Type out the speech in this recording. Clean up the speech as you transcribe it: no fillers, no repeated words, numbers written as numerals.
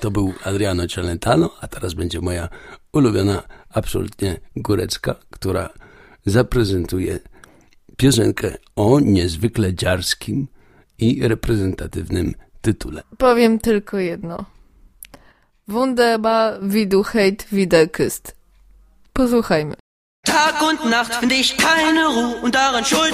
To był Adriano Celentano, a teraz będzie moja ulubiona, absolutnie górecka, która zaprezentuje piosenkę o niezwykle dziarskim i reprezentatywnym tytule. Powiem tylko jedno. Wunderbar, wie du heute wieder küsst. Posłuchajmy. Tag und Nacht finde ich keine Ruhe und daran schuld